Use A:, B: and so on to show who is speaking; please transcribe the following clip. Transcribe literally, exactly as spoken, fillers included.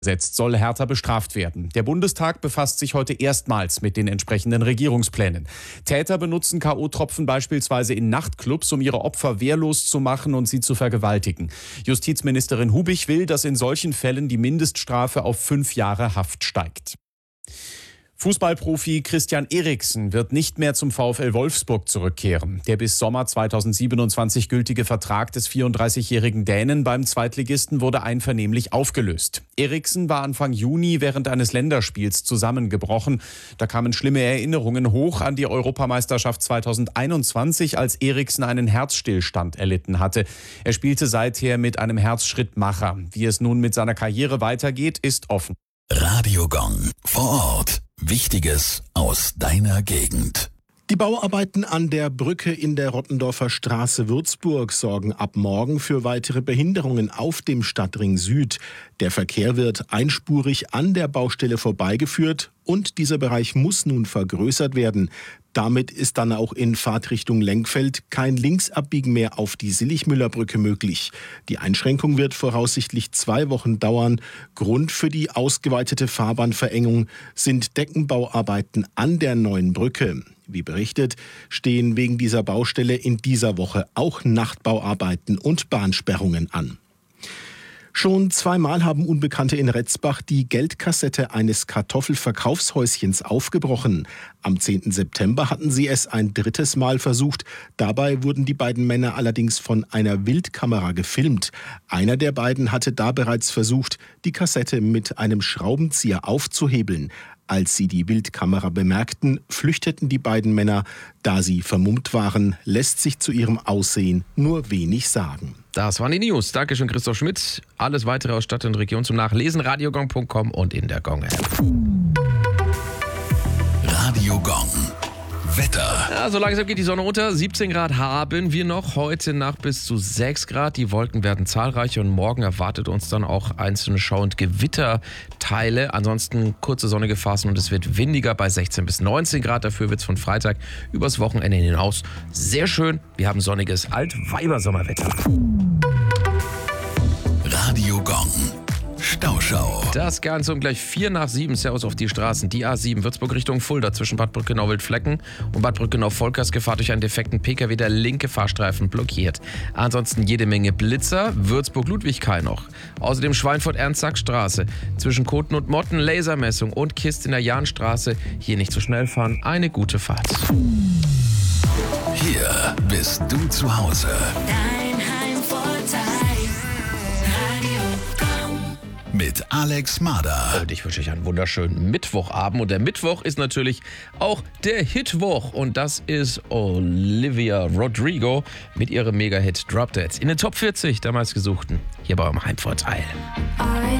A: Setzt, soll härter bestraft werden. Der Bundestag befasst sich heute erstmals mit den entsprechenden Regierungsplänen. Täter benutzen K O-Tropfen beispielsweise in Nachtclubs, um ihre Opfer wehrlos zu machen und sie zu vergewaltigen. Justizministerin Hubich will, dass in solchen Fällen die Mindeststrafe auf fünf Jahre Haft steigt. Fußballprofi Christian Eriksen wird nicht mehr zum VfL Wolfsburg zurückkehren. Der bis Sommer zweitausendsiebenundzwanzig gültige Vertrag des vierunddreißigjährigen Dänen beim Zweitligisten wurde einvernehmlich aufgelöst. Eriksen war Anfang Juni während eines Länderspiels zusammengebrochen. Da kamen schlimme Erinnerungen hoch an die Europameisterschaft zweitausendeinundzwanzig, als Eriksen einen Herzstillstand erlitten hatte. Er spielte seither mit einem Herzschrittmacher. Wie es nun mit seiner Karriere weitergeht, ist offen.
B: Radio Gong vor Ort. Wichtiges aus deiner Gegend.
C: Die Bauarbeiten an der Brücke in der Rottendorfer Straße Würzburg sorgen ab morgen für weitere Behinderungen auf dem Stadtring Süd. Der Verkehr wird einspurig an der Baustelle vorbeigeführt und dieser Bereich muss nun vergrößert werden. Damit ist dann auch in Fahrtrichtung Lenkfeld kein Linksabbiegen mehr auf die Silligmüllerbrücke möglich. Die Einschränkung wird voraussichtlich zwei Wochen dauern. Grund für die ausgeweitete Fahrbahnverengung sind Deckenbauarbeiten an der neuen Brücke. Wie berichtet, stehen wegen dieser Baustelle in dieser Woche auch Nachtbauarbeiten und Bahnsperrungen an. Schon zweimal haben Unbekannte in Retzbach die Geldkassette eines Kartoffelverkaufshäuschens aufgebrochen. Am zehnten September hatten sie es ein drittes Mal versucht. Dabei wurden die beiden Männer allerdings von einer Wildkamera gefilmt. Einer der beiden hatte da bereits versucht, die Kassette mit einem Schraubenzieher aufzuhebeln. Als sie die Wildkamera bemerkten, flüchteten die beiden Männer. Da sie vermummt waren, lässt sich zu ihrem Aussehen nur wenig sagen.
D: Das waren die News. Dankeschön, Christoph Schmidt. Alles weitere aus Stadt und Region zum Nachlesen, radiogong punkt com und in der Gong-App.
B: Radio Gong. Wetter.
D: Ja, so langsam geht die Sonne unter. siebzehn Grad haben wir noch. Heute Nacht bis zu sechs Grad. Die Wolken werden zahlreicher und morgen erwartet uns dann auch einzelne Schau- und Gewitterteile. Ansonsten kurze sonnige Phasen und es wird windiger bei sechzehn bis neunzehn Grad. Dafür wird es von Freitag übers Wochenende hinaus sehr schön. Wir haben sonniges Altweibersommerwetter.
B: Radio Gong. Stauschau.
D: Das Ganze um gleich vier nach sieben. Servus auf die Straßen. Die A sieben Würzburg Richtung Fulda zwischen Bad Brückenau-Wildflecken und Bad Brückenau-Volkers Gefahr durch einen defekten Pkw. Der linke Fahrstreifen blockiert. Ansonsten jede Menge Blitzer. Würzburg-Ludwigkai noch. Außerdem Schweinfurt-Ernst-Sack-Straße. Zwischen Koten und Motten Lasermessung und Kist in der Jahnstraße. Hier nicht zu schnell fahren. Eine gute Fahrt.
B: Hier bist du zu Hause.
E: Dein Heimvorteil. Radio Gong.
B: Mit Alex Mader.
D: Und ich wünsche euch einen wunderschönen Mittwochabend. Und der Mittwoch ist natürlich auch der Hitwoch. Und das ist Olivia Rodrigo mit ihrem Mega-Hit Drop Dead in den Top vierzig der meistgesuchten hier bei eurem Heimvorteil.
E: I